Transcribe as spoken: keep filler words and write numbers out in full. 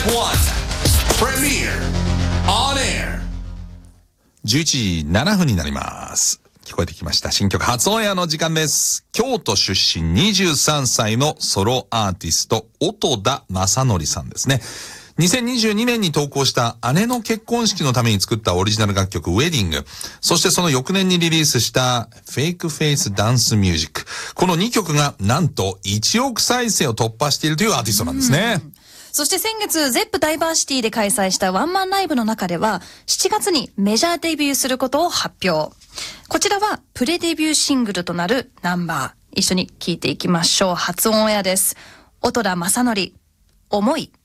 Premiere on air じゅういちじななふんになります。聞こえてきました。新曲初オンエアの時間です。京都出身にじゅうさんさいのソロアーティスト、音田正則さんですね。にせんにじゅうにねんに投稿した姉の結婚式のために作ったオリジナル楽曲ウェディング。そしてその翌年にリリースしたフェイクフェイスダンスミュージック。このにきょくがなんといちおくさいせいを突破しているというアーティストなんですね。 そして先月、ゼップダイバーシティで開催したワンマンライブの中では、しちがつにメジャーデビューすることを発表。こちらはプレデビューシングルとなるナンバー。一緒に聴いていきましょう。初オンエアです。音田正則、思い。